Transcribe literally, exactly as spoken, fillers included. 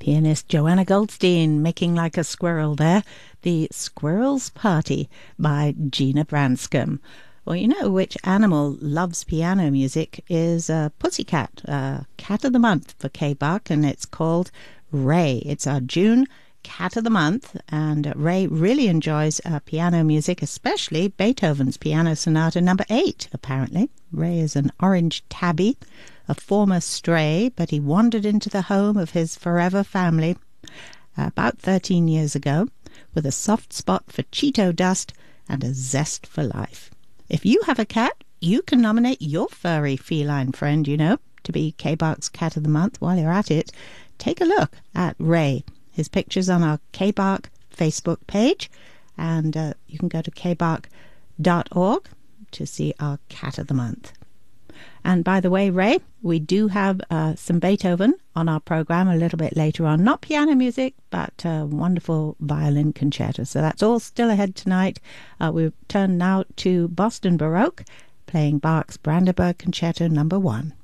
Pianist Joanna Goldstein making like a squirrel there. The Squirrel's Party by Gina Branscombe. Well, you know which animal loves piano music is a uh, pussycat, uh, cat of the month for K-Buck, and it's called Ray. It's our June cat of the month, and Ray really enjoys uh, piano music, especially Beethoven's Piano Sonata number eight, apparently. Ray is an orange tabby, a former stray, but he wandered into the home of his forever family uh, about thirteen years ago with a soft spot for Cheeto dust and a zest for life. If you have a cat, you can nominate your furry feline friend, you know, to be K-Buck's Cat of the Month. While you're at it, take a look at Ray. His picture's on our K-Buck Facebook page, and uh, you can go to k buck dot org to see our Cat of the Month. And by the way, Ray, we do have uh, some Beethoven on our program a little bit later on. Not piano music, but uh, wonderful violin concerto. So that's all still ahead tonight. Uh, we turn now to Boston Baroque, playing Bach's Brandenburg Concerto number one.